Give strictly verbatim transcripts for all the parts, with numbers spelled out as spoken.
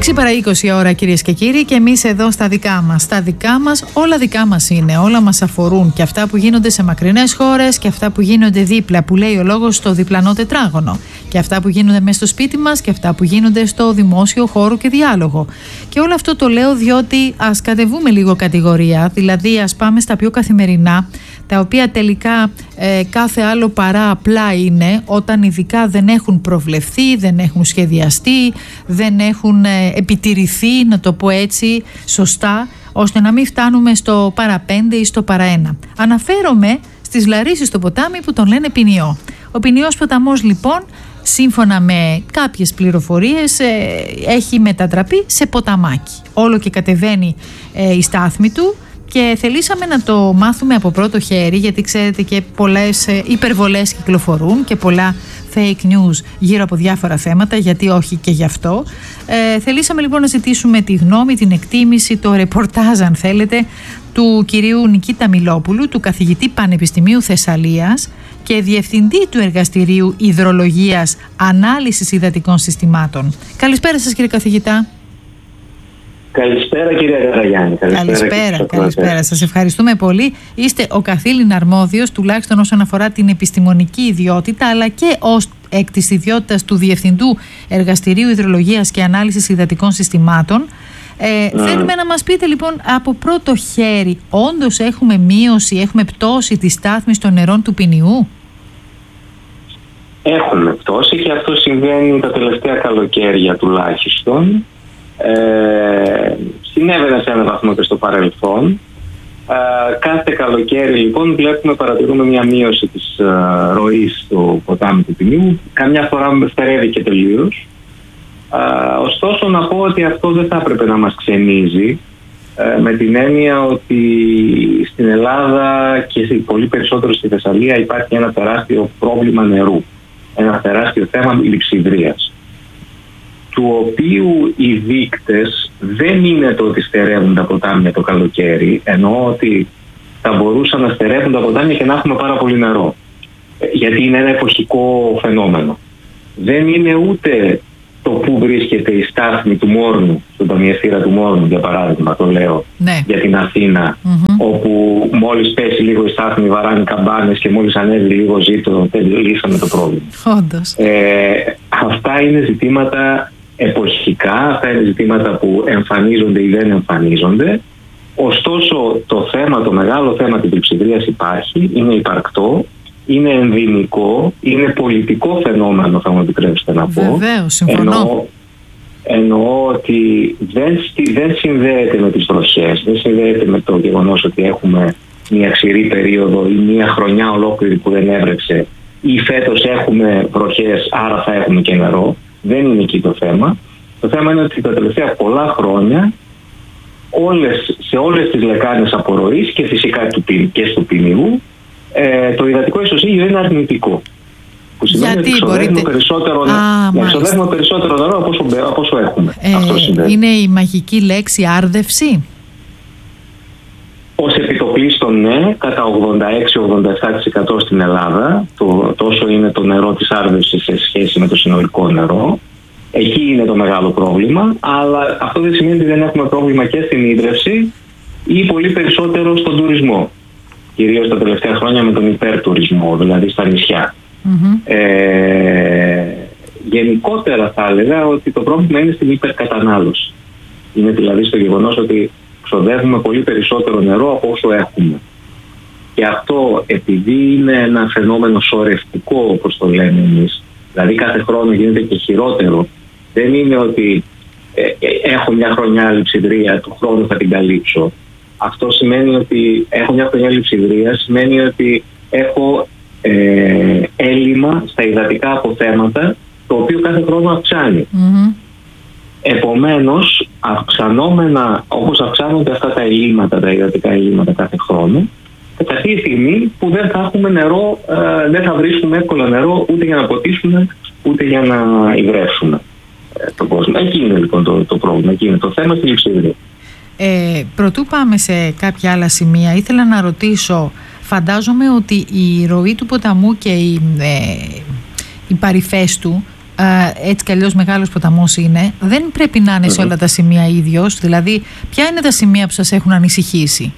έξι παρά είκοσι ώρα, κυρίες και κύριοι, και εμείς εδώ στα δικά μας. Στα δικά μας, όλα δικά μας είναι, όλα μας αφορούν, και αυτά που γίνονται σε μακρινές χώρες και αυτά που γίνονται δίπλα, που λέει ο λόγος, στο διπλανό τετράγωνο, και αυτά που γίνονται μέσα στο σπίτι μας και αυτά που γίνονται στο δημόσιο χώρο και διάλογο. Και όλο αυτό το λέω διότι ας κατεβούμε λίγο κατηγορία, δηλαδή ας πάμε στα πιο καθημερινά, τα οποία τελικά ε, κάθε άλλο παρά απλά είναι, όταν ειδικά δεν έχουν προβλεφθεί, δεν έχουν σχεδιαστεί, δεν έχουν ε, επιτηρηθεί, να το πω έτσι σωστά, ώστε να μην φτάνουμε στο παρά πέντε ή στο παρά ένα. Αναφέρομαι στις Λαρίσεις στο ποτάμι που τον λένε Ποινιό. Ο Ποινιός ποταμός, λοιπόν, σύμφωνα με κάποιες πληροφορίες, ε, έχει μετατραπεί σε ποταμάκι. Όλο και κατεβαίνει ε, η στάθμη του. Και θελήσαμε να το μάθουμε από πρώτο χέρι, γιατί ξέρετε και πολλές υπερβολές κυκλοφορούν και πολλά fake news γύρω από διάφορα θέματα, γιατί όχι και γι' αυτό. Ε, θελήσαμε λοιπόν να ζητήσουμε τη γνώμη, την εκτίμηση, το ρεπορτάζ αν θέλετε, του κυρίου Νικήτα Μιλόπουλου, του καθηγητή Πανεπιστημίου Θεσσαλίας και διευθυντή του Εργαστηρίου Υδρολογίας Ανάλυσης Υδατικών Συστημάτων. Καλησπέρα σας, κύριε καθηγητά. Καλησπέρα, κυρία Καραγιάννη. Καλησπέρα, καλησπέρα, καλησπέρα. Σας ευχαριστούμε πολύ. Είστε ο καθήλυν αρμόδιος, τουλάχιστον όσον αφορά την επιστημονική ιδιότητα, αλλά και ως εκ της ιδιότητας του Διευθυντού Εργαστηρίου Υδρολογίας και Ανάλυσης Υδατικών Συστημάτων. Ε, mm. Θέλουμε να μας πείτε λοιπόν από πρώτο χέρι, όντως έχουμε μείωση, έχουμε πτώση της στάθμης των νερών του Ποινιού? Έχουμε πτώση και αυτό συμβαίνει τα τελευταία καλοκαίρια τουλάχιστον. Ε, συνέβαινε σε έναν βαθμό και στο παρελθόν. Ε, κάθε καλοκαίρι λοιπόν βλέπουμε, παρατηρούμε μια μείωση της ε, ροής του ποτάμι του Ποινιού. Καμιά φορά στερεύει και τελείως. Ε, ωστόσο να πω ότι αυτό δεν θα έπρεπε να μας ξενίζει, ε, με την έννοια ότι στην Ελλάδα και πολύ περισσότερο στη Θεσσαλία υπάρχει ένα τεράστιο πρόβλημα νερού, ένα τεράστιο θέμα λειψιδρίας, του οποίου οι δείκτες δεν είναι το ότι στερεύουν τα ποτάμια το καλοκαίρι, εννοώ ότι θα μπορούσαν να στερεύουν τα ποτάμια και να έχουμε πάρα πολύ νερό, γιατί είναι ένα εποχικό φαινόμενο. Δεν είναι ούτε το που βρίσκεται η στάθμη του Μόρνου, στον ταμιευτήρα του Μόρνου για παράδειγμα, το λέω, ναι, για την Αθήνα, mm-hmm. όπου μόλις πέσει λίγο η στάθμη βαράνει καμπάνες και μόλις ανέβει λίγο ζήτο λύσαμε το πρόβλημα. Όντως. Ε, αυτά είναι ζητήματα εποχικά, αυτά είναι ζητήματα που εμφανίζονται ή δεν εμφανίζονται. Ωστόσο το θέμα, το μεγάλο θέμα της λειψιδρίας υπάρχει, είναι υπαρκτό, είναι ενδυμικό, είναι πολιτικό φαινόμενο, θα μου επιτρέψετε να πω. Βεβαίως, συμφωνώ. Εννοώ, εννοώ ότι δεν, δεν συνδέεται με τις βροχές, δεν συνδέεται με το γεγονός ότι έχουμε μια ξηρή περίοδο ή μια χρονιά ολόκληρη που δεν έβρεξε, ή φέτος έχουμε βροχές άρα θα έχουμε και νερό. Δεν είναι εκεί το θέμα. Το θέμα είναι ότι τα τελευταία πολλά χρόνια όλες, σε όλες τις λεκάνες απορροής και φυσικά και στο Ποινιού, ε, το υδατικό ισοζύγιο είναι αρνητικό. Που σημαίνει γιατί ότι ξοδεύουμε μπορείτε... περισσότερο, Α, ξοδεύουμε περισσότερο νερό από όσο, από όσο έχουμε. Ε, Αυτό είναι η μαγική λέξη άρδευση. Ως επιτοπλίστων, ναι, κατά ογδόντα έξι με ογδόντα επτά τοις εκατό στην Ελλάδα, το, τόσο είναι το νερό της άρδευσης σε σχέση με το συνολικό νερό. Εκεί είναι το μεγάλο πρόβλημα, αλλά αυτό δεν σημαίνει ότι δεν έχουμε πρόβλημα και στην ίδρυυση ή πολύ περισσότερο στον τουρισμό. Κυρίως τα τελευταία χρόνια με τον υπερτουρισμό, δηλαδή στα νησιά. Mm-hmm. Ε, γενικότερα θα έλεγα ότι το πρόβλημα είναι στην υπερκατανάλωση. Είναι δηλαδή στο γεγονός ότι ξοδεύουμε πολύ περισσότερο νερό από όσο έχουμε. Και αυτό επειδή είναι ένα φαινόμενο σωρευτικό, όπως το λέμε εμείς, δηλαδή κάθε χρόνο γίνεται και χειρότερο. Δεν είναι ότι ε, ε, έχω μια χρονιά λειψιδρία, του χρόνου θα την καλύψω. Αυτό σημαίνει ότι έχω μια χρονιά λειψιδρία, σημαίνει ότι έχω ε, έλλειμμα στα υδατικά αποθέματα, το οποίο κάθε χρόνο αυξάνει. Mm-hmm. Επομένως, αυξανόμενα, όπως αυξάνονται αυτά τα ελλείμματα, τα υδατικά ελλείμματα κάθε χρόνο, θα έρθει η στιγμή που δεν θα έχουμε νερό, ε, δεν θα βρίσκουμε εύκολα νερό ούτε για να ποτίσουμε, ούτε για να υγρεύσουμε ε, τον κόσμο. Εκεί είναι λοιπόν το, το πρόβλημα, εκεί είναι το θέμα στη λειψιδρία. Ε, προτού πάμε σε κάποια άλλα σημεία, ήθελα να ρωτήσω, φαντάζομαι ότι η ροή του ποταμού και οι, ε, οι παρυφές του ε, έτσι κι αλλιώς μεγάλος ποταμός είναι, δεν πρέπει να είναι mm-hmm. σε όλα τα σημεία ίδιος. Δηλαδή, ποια είναι τα σημεία που σας έχουν ανησυχήσει?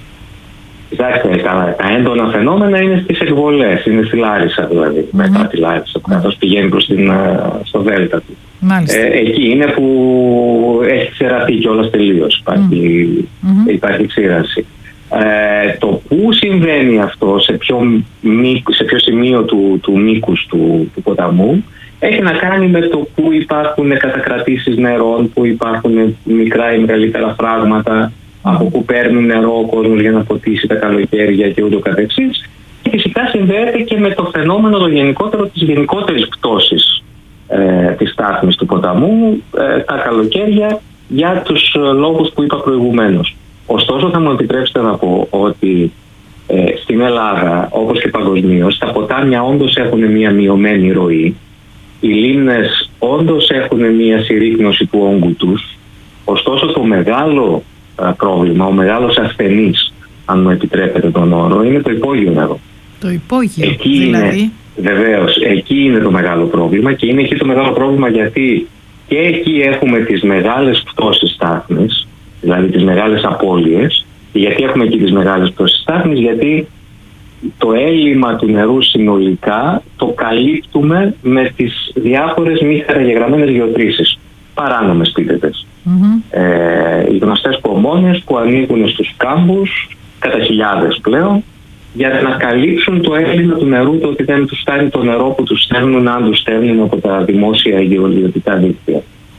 Κοιτάξτε, τα, τα έντονα φαινόμενα είναι στις εκβολές, είναι στη Λάρισα δηλαδή, mm-hmm. μετά τη Λάρισα, που καθώς πηγαίνει προς την, στο Δέλτα του. Ε, εκεί είναι που έχει ξεραθεί κιόλας τελείως, υπάρχει, mm-hmm. υπάρχει ξήραση. Ε, το πού συμβαίνει αυτό, σε ποιο, σε ποιο σημείο του, του μήκους του, του ποταμού, έχει να κάνει με το πού υπάρχουν κατακρατήσεις νερών, πού υπάρχουν μικρά ή μεγαλύτερα φράγματα, από πού παίρνει νερό ο κόσμος για να ποτίσει τα καλοκαίρια και ούτω καθεξής. Και φυσικά συνδέεται και με το φαινόμενο το γενικότερο της γενικότερης πτώσης ε, της στάθμης του ποταμού ε, τα καλοκαίρια, για τους ε, λόγους που είπα προηγουμένως. Ωστόσο, θα μου επιτρέψετε να πω ότι ε, στην Ελλάδα, όπως και παγκοσμίως, τα ποτάμια όντως έχουν μια μειωμένη ροή. Οι λίμνες όντως έχουν μια συρρίκνωση του όγκου τους. Ωστόσο, το μεγάλο α, πρόβλημα, ο μεγάλος ασθενής, αν μου επιτρέπετε τον όρο, είναι το υπόγειο νερό. Το υπόγειο, εκεί δηλαδή. Είναι, βεβαίως, εκεί είναι το μεγάλο πρόβλημα, και είναι εκεί το μεγάλο πρόβλημα γιατί και εκεί έχουμε τις μεγάλες πτώσεις στάθμης, δηλαδή τις μεγάλες απώλειες. Γιατί έχουμε εκεί τις μεγάλες πτώσεις στάθμης? Γιατί το έλλειμμα του νερού συνολικά το καλύπτουμε με τις διάφορες μη χαραγεγραμμένες γεωτρήσεις, παράνομες πίτετες. Mm-hmm. Ε, οι γνωστές πομόνες που ανοίγουν στους κάμπους, κατά χιλιάδες πλέον, για να καλύψουν το έλλειμμα του νερού, το ότι δεν τους φτάνει το νερό που τους στέλνουν, αν τους στέλνουν από τα δημόσια γεωλογικά δίκτυα.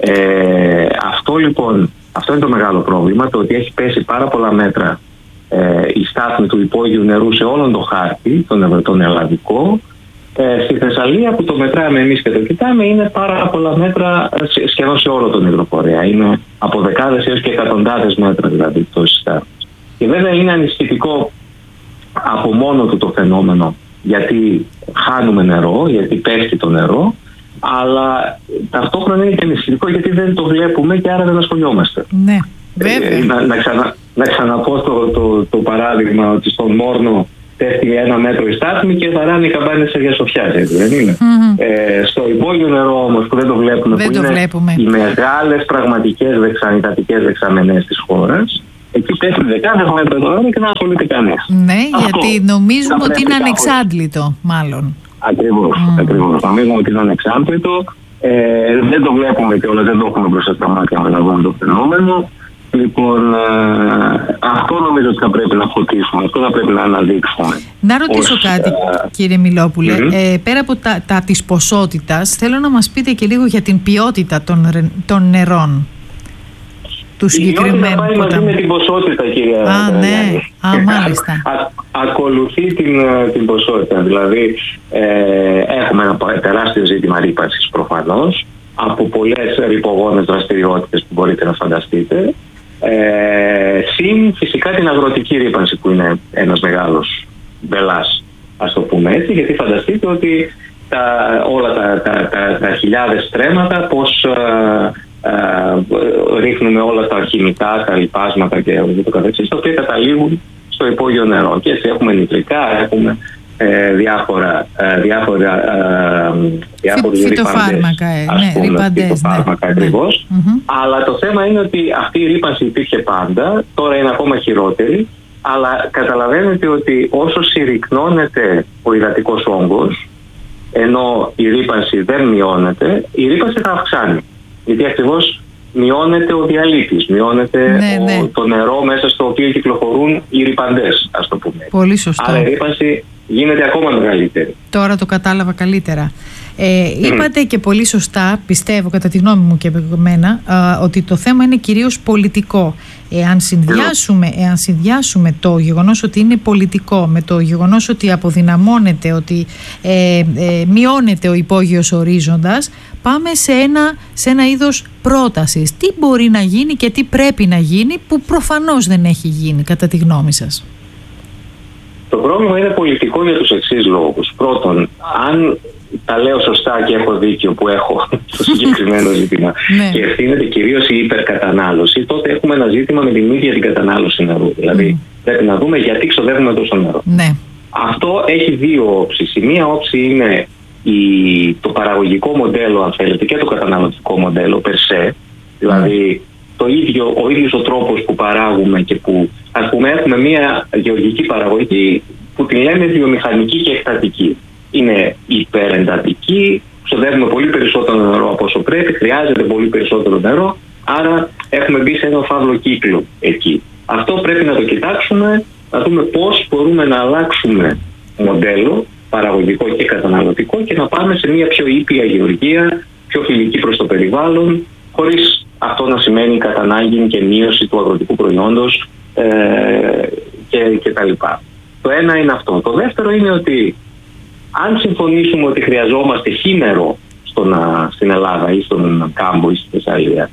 Ε, αυτό λοιπόν, αυτό είναι το μεγάλο πρόβλημα, το ότι έχει πέσει πάρα πολλά μέτρα ε, η στάθμη του υπόγειου νερού σε όλον το χάρτη, τον, τον ελλαδικό. Ε, στη Θεσσαλία, που το μετράμε εμείς και το κοιτάμε, είναι πάρα πολλά μέτρα σχεδόν σε όλο τον υδροφορέα. Είναι από δεκάδες έως και εκατοντάδες μέτρα δηλαδή πτώσης στάθμης. Και βέβαια είναι ανησυχητικό από μόνο του το φαινόμενο, γιατί χάνουμε νερό, γιατί πέφτει το νερό, αλλά ταυτόχρονα είναι και ανησυχητικό γιατί δεν το βλέπουμε και άρα δεν ασχολιόμαστε. Ναι, βέβαια. Ε, να, να, ξανα, να ξαναπώ το, το, το παράδειγμα ότι στον Μόρνο πέφτει ένα μέτρο η στάθμη και βαράνε οι καμπάνες σε διασοφιάς, έτσι δεν είναι? Mm-hmm. Ε, στο υπόγειο νερό όμως, που δεν το βλέπουμε, δεν που το είναι βλέπουμε. οι μεγάλες πραγματικές δεξαμετατικές δεξαμενές της χώρας, εκεί πέφτει δεκάδες μέτρα το νερό και δεν ασχολείται κανείς. Ναι, αυτό, γιατί νομίζουμε ότι είναι ανεξάντλητο, μάλλον. Ακριβώς, mm. ακριβώς. Νομίζουμε ότι είναι ανεξάντλητο. Ε, δεν το βλέπουμε και όλα, δεν το έχουμε μπροστά στα μάτια μας να δούμε το φαινόμενο. Λοιπόν, ε, αυτό νομίζω ότι θα πρέπει να φωτίσουμε, αυτό θα πρέπει να αναδείξουμε. Να ρωτήσω ως, κάτι, ε, κύριε Μιλόπουλε. Mm-hmm. Ε, πέρα από τα, τα της ποσότητας, θέλω να μας πείτε και λίγο για την ποιότητα των, των νερών του συγκεκριμένου ποταμού. Η ποιότητα πάει μαζί με την ποσότητα, κυρία. Α, ναι. Α, μάλιστα. Α, ακολουθεί την, την ποσότητα. Δηλαδή, ε, έχουμε ένα τεράστιο ζήτημα ρύπανσης προφανώς, από πολλές ρυπογόνες δραστηριότητες που μπορείτε να φανταστείτε. Ε, συν φυσικά την αγροτική ρύπανση, που είναι ένας μεγάλος μπελάς, ας το πούμε έτσι, γιατί φανταστείτε ότι τα, όλα τα, τα, τα, τα χιλιάδες στρέμματα πως ε, ε, ρίχνουμε όλα τα χημικά, τα λιπάσματα και το καθεξής, τα οποία καταλήγουν στο υπόγειο νερό. Και έτσι έχουμε νητρικά, έχουμε ε, διάφορα, ε, διάφορα ε, διάφορους φυτοφάρμακα, ρήπαντες, ναι, ρήπαντες, φυτοφάρμακα, ναι, ακριβώς. Ναι. Mm-hmm. Αλλά το θέμα είναι ότι αυτή η ρύπανση υπήρχε πάντα, τώρα είναι ακόμα χειρότερη, αλλά καταλαβαίνετε ότι όσο συρρικνώνεται ο υδατικός όγκος, ενώ η ρύπανση δεν μειώνεται, η ρύπανση θα αυξάνει. Γιατί ακριβώς μειώνεται ο διαλύτης, μειώνεται ναι, ο, ναι. το νερό μέσα στο οποίο κυκλοφορούν οι ρυπαντές, ας το πούμε. Πολύ σωστό. Άρα η ρύπανση γίνεται ακόμα μεγαλύτερη. Τώρα το κατάλαβα καλύτερα. Ε, είπατε mm. και πολύ σωστά, πιστεύω κατά τη γνώμη μου και εμένα, ότι το θέμα είναι κυρίως πολιτικό. Εάν συνδυάσουμε, εάν συνδυάσουμε το γεγονός ότι είναι πολιτικό με το γεγονός ότι αποδυναμώνεται, ότι ε, ε, μειώνεται ο υπόγειος ορίζοντας, πάμε σε ένα, σε ένα είδος πρότασης. Τι μπορεί να γίνει και τι πρέπει να γίνει που προφανώς δεν έχει γίνει κατά τη γνώμη σας? Το πρόβλημα είναι πολιτικό για τους εξής λόγους. Πρώτον, αν τα λέω σωστά και έχω δίκιο που έχω στο συγκεκριμένο ζήτημα και ευθύνεται κυρίως η υπερκατανάλωση, τότε έχουμε ένα ζήτημα με την ίδια την κατανάλωση νερού. Δηλαδή mm. πρέπει να δούμε γιατί ξοδεύουμε τόσο νερό. Ναι. Αυτό έχει δύο όψεις. Η μία όψη είναι η, το παραγωγικό μοντέλο, αν θέλετε, και το καταναλωτικό μοντέλο περσέ, δηλαδή το ίδιο, ο ίδιος ο τρόπος που παράγουμε και που, ας πούμε, έχουμε μια γεωργική παραγωγή που την λέμε βιομηχανική και εκτατική. Είναι υπερεντατική, ξοδεύουμε πολύ περισσότερο νερό από όσο πρέπει, χρειάζεται πολύ περισσότερο νερό, άρα έχουμε μπει σε ένα φαύλο κύκλο εκεί. Αυτό πρέπει να το κοιτάξουμε, να δούμε πώς μπορούμε να αλλάξουμε μοντέλο παραγωγικό και καταναλωτικό και να πάμε σε μια πιο ήπια γεωργία, πιο φιλική προς το περιβάλλον, χωρίς αυτό να σημαίνει κατά ανάγκη και μείωση του αγροτικού προϊόντος ε, και, και τα λοιπά. Το ένα είναι αυτό. Το δεύτερο είναι ότι αν συμφωνήσουμε ότι χρειαζόμαστε χήμερο στην Ελλάδα ή στον Κάμπο ή στη Θεσσαλία,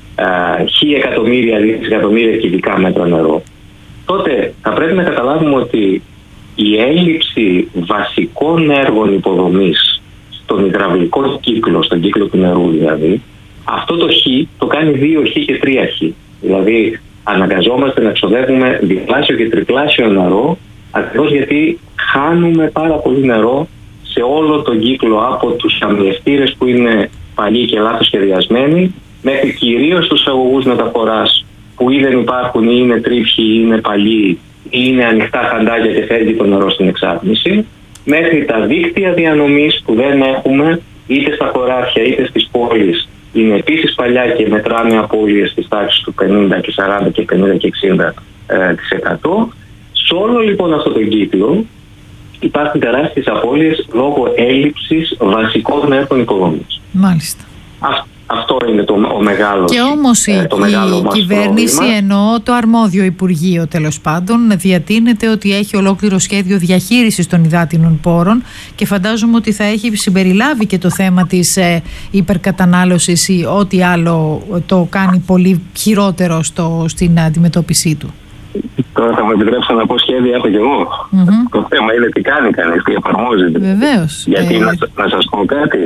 χι εκατομμύρια, δισεκατομμύρια κυβικά μέτρα νερό, τότε θα πρέπει να καταλάβουμε ότι η έλλειψη βασικών έργων υποδομής στον υδραυλικό κύκλο, στον κύκλο του νερού δηλαδή, αυτό το χ το κάνει δύο χ και τρία χ. Δηλαδή αναγκαζόμαστε να ξοδεύουμε διπλάσιο και τριπλάσιο νερό, ακριβώς γιατί χάνουμε πάρα πολύ νερό σε όλο τον κύκλο, από τους αμυεστήρες που είναι παλιοί και λάθος σχεδιασμένοι, μέχρι κυρίως τους αγωγούς μεταφοράς που ή δεν υπάρχουν ή είναι τρίψιοι ή είναι παλιοί ή είναι ανοιχτά χαντάκια και φεύγει το νερό στην εξάτμιση, μέχρι τα δίκτυα διανομής που δεν έχουμε είτε στα χωράφια είτε στις πόλεις. Είναι επίσης παλιά και μετράμε απώλειες στις τάξεις του πενήντα και σαράντα και πενήντα και εξήντα τοις εκατό. Σε όλο λοιπόν αυτό το κύκλο υπάρχουν τεράστιες απώλειες λόγω έλλειψης βασικών έργων υποδομής. Μάλιστα. Α, αυτό είναι το, ο μεγάλος, και όμως η, ε, το μεγάλο η μας κυβέρνηση, πρόβλημα. εννοώ το αρμόδιο Υπουργείο τέλος πάντων, διατείνεται ότι έχει ολόκληρο σχέδιο διαχείρισης των υδάτινων πόρων και φαντάζομαι ότι θα έχει συμπεριλάβει και το θέμα της ε, υπερκατανάλωσης ή ό,τι άλλο το κάνει πολύ χειρότερο στο, στην αντιμετώπιση του. Τώρα θα μου επιτρέψω να πω σχέδια έχω κι εγώ. Mm-hmm. Το θέμα είναι τι κάνει κανείς, τι εφαρμόζεται. Βεβαίως. Γιατί ε... να, να σας πω κάτι,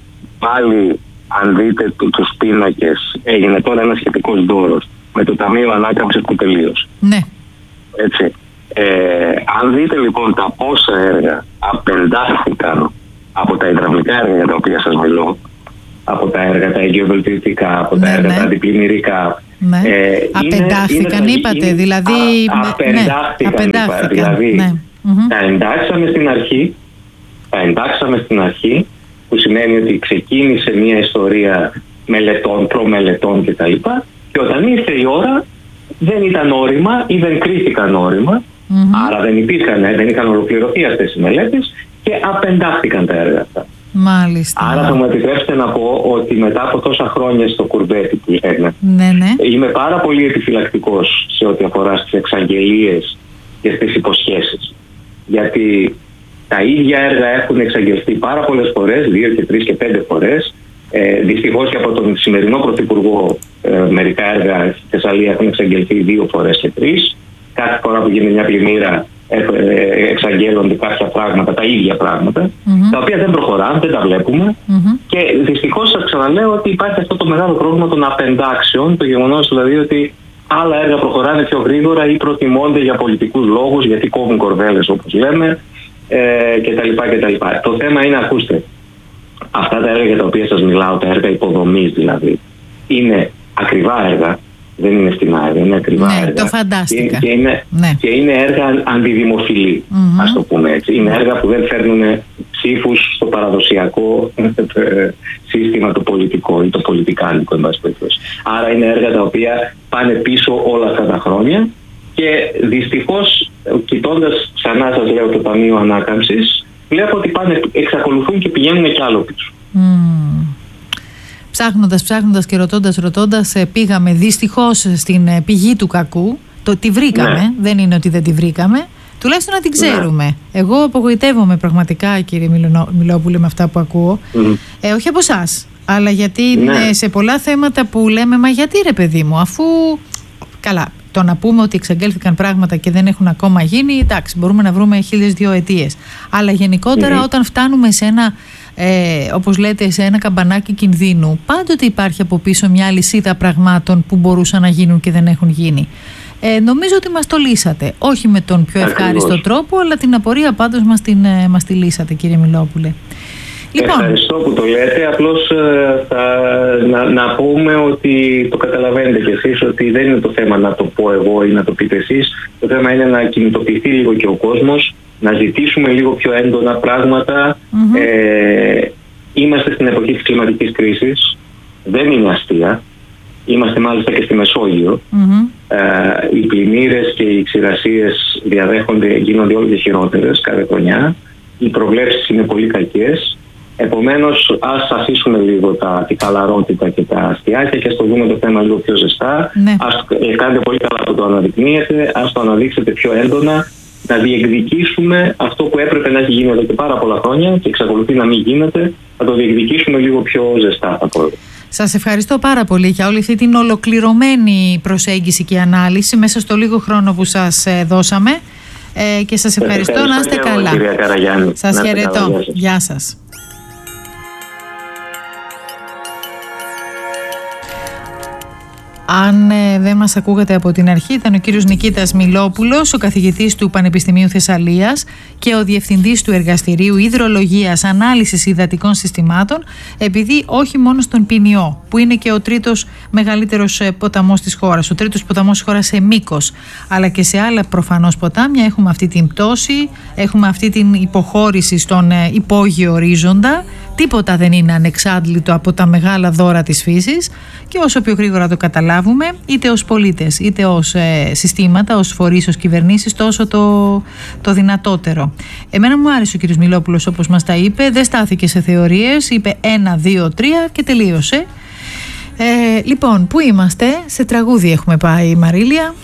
πάλι αν δείτε του, τους πίνακες, έγινε τώρα ένα σχετικός δώρος με το Ταμείο Ανάκαμψης που τελείωσε. Ναι. Έτσι. Ε, αν δείτε λοιπόν τα πόσα έργα απεντάχθηκαν από τα υδραυλικά έργα για τα οποία σας μιλώ, από τα έργα τα εγκυοβελτιωτικά, από τα ναι, έργα ναι. τα αντιπλημμυρικά. Ναι. Ε, απεντάχθηκαν είναι, είπατε, είναι, δηλαδή... Α, απεντάχθηκαν, ναι, απεντάχθηκαν, δηλαδή ναι. τα εντάξαμε στην αρχή, τα εντάξαμε στην αρχή, που σημαίνει ότι ξεκίνησε μια ιστορία μελετών, προμελετών κτλ. Και όταν ήρθε η ώρα δεν ήταν όριμα ή δεν κρίθηκαν όριμα, mm-hmm. άρα δεν υπήρχαν, δεν είχαν ολοκληρωθεί αυτές οι μελέτες και απεντάχθηκαν τα έργα αυτά. Μάλιστα. Άρα θα μου επιτρέψετε να πω ότι μετά από τόσα χρόνια στο κουρβέτι που λένε, ναι, ναι. είμαι πάρα πολύ επιφυλακτικός σε ό,τι αφορά στις εξαγγελίες και στις υποσχέσεις. Γιατί τα ίδια έργα έχουν εξαγγελθεί πάρα πολλές φορές, δύο και τρεις και πέντε φορές. Ε, δυστυχώς και από τον σημερινό Πρωθυπουργό ε, μερικά έργα στη Θεσσαλία έχουν εξαγγελθεί δύο φορές και τρεις. Κάθε φορά που γίνεται μια πλημμύρα ε, ε, εξαγγέλλονται κάποια πράγματα, τα ίδια πράγματα, mm-hmm. τα οποία δεν προχωράνε, δεν τα βλέπουμε. Mm-hmm. Και δυστυχώς σας ξαναλέω ότι υπάρχει αυτό το μεγάλο πρόβλημα των απεντάξεων, το γεγονός δηλαδή ότι άλλα έργα προχωράνε πιο γρήγορα ή προτιμώνται για πολιτικούς λόγους, γιατί κόβουν κορδέλες όπως λέμε. Ε, και τα λοιπά και τα λοιπά. Το θέμα είναι, ακούστε, αυτά τα έργα για τα οποία σας μιλάω, τα έργα υποδομής δηλαδή, είναι ακριβά έργα, δεν είναι φτηνά έργα, είναι ακριβά ναι, έργα. Το φαντάστηκα. Και, και, είναι, ναι. και είναι έργα αντιδημοφιλή, mm-hmm. ας το πούμε έτσι. Είναι έργα που δεν φέρνουν ψήφους στο παραδοσιακό σύστημα το πολιτικό ή το πολιτικάνικο, εν πάση περιπτώσει. Άρα είναι έργα τα οποία πάνε πίσω όλα αυτά τα χρόνια και δυστυχώς, κοιτώντας ξανά σας λέω το Ταμείο Ανάκαμψης, βλέπω ότι πάνε, εξακολουθούν και πηγαίνουν κι άλλο πίσω. Mm. Ψάχνοντας, ψάχνοντας και ρωτώντας, ρωτώντας, πήγαμε δυστυχώς στην πηγή του κακού. Το, τη βρήκαμε, ναι. δεν είναι ότι δεν τη βρήκαμε. Τουλάχιστον να την ξέρουμε. Ναι. Εγώ απογοητεύομαι πραγματικά, κύριε Μιλόπουλε, με αυτά που ακούω. Mm. Ε, όχι από εσάς, αλλά γιατί ναι. σε πολλά θέματα που λέμε, μα γιατί ρε παιδί μου, αφού... Καλά, το να πούμε ότι εξαγγέλθηκαν πράγματα και δεν έχουν ακόμα γίνει, εντάξει, μπορούμε να βρούμε χίλιες δύο αιτίες. Αλλά γενικότερα, mm-hmm. όταν φτάνουμε σε ένα, ε, όπως λέτε, σε ένα καμπανάκι κινδύνου, πάντοτε υπάρχει από πίσω μια λυσίδα πραγμάτων που μπορούσαν να γίνουν και δεν έχουν γίνει. Ε, νομίζω ότι μας το λύσατε. Όχι με τον πιο ευχάριστο τρόπο, αλλά την απορία πάντως μας, την, ε, μας τη λύσατε, κύριε Μιλόπουλε. Λοιπόν. Ευχαριστώ που το λέτε. Απλώς θα, να, να πούμε ότι το καταλαβαίνετε κι εσείς ότι δεν είναι το θέμα να το πω εγώ ή να το πείτε εσείς. Το θέμα είναι να κινητοποιηθεί λίγο και ο κόσμος, να ζητήσουμε λίγο πιο έντονα πράγματα. Mm-hmm. Ε, είμαστε στην εποχή της κλιματικής κρίσης. Δεν είναι αστεία. Είμαστε μάλιστα και στη Μεσόγειο. Mm-hmm. Ε, οι πλημμύρες και οι ξηρασίες διαδέχονται, γίνονται όλο και χειρότερες κάθε χρονιά. Οι προβλέψεις είναι πολύ κακές. Επομένως, ας αφήσουμε λίγο τα, τη χαλαρότητα και τα αστιάκια και ας το δούμε το θέμα λίγο πιο ζεστά. Ναι. Ας, ε, κάνετε πολύ καλά που το αναδεικνύετε, ας το αναδείξετε πιο έντονα, να διεκδικήσουμε αυτό που έπρεπε να έχει γίνει εδώ και πάρα πολλά χρόνια και εξακολουθεί να μην γίνεται, να το διεκδικήσουμε λίγο πιο ζεστά, θα πω. Σας ευχαριστώ πάρα πολύ για όλη αυτή την ολοκληρωμένη προσέγγιση και ανάλυση μέσα στο λίγο χρόνο που σας δώσαμε. Ε, και σας ευχαριστώ, ευχαριστώ να είστε καλά. Κυρία Καραγιάννη. Σας χαιρετώ. Γεια σας. Αν ε, δεν μας ακούγατε από την αρχή, ήταν ο κύριος Νικήτας Μιλόπουλος, ο καθηγητής του Πανεπιστημίου Θεσσαλίας και ο διευθυντής του Εργαστηρίου Υδρολογίας Ανάλυσης Υδατικών Συστημάτων, επειδή όχι μόνο στον Ποινιό, που είναι και ο τρίτος μεγαλύτερος ποταμός της χώρας, ο τρίτος ποταμός της χώρας σε μήκος, αλλά και σε άλλα προφανώς ποτάμια έχουμε αυτή την πτώση, έχουμε αυτή την υποχώρηση στον υπόγειο ορίζοντα. Τίποτα δεν είναι ανεξάντλητο από τα μεγάλα δώρα της φύσης και όσο πιο γρήγορα το καταλάβουμε, είτε ως πολίτες είτε ως ε, συστήματα, ως φορείς, ως κυβερνήσεις, τόσο το, το δυνατότερο. Εμένα μου άρεσε ο κ. Μιλόπουλος όπως μας τα είπε, δεν στάθηκε σε θεωρίες, είπε ένα, δύο, τρία και τελείωσε. Ε, λοιπόν, πού είμαστε? Σε τραγούδι έχουμε πάει, Μαρίλια.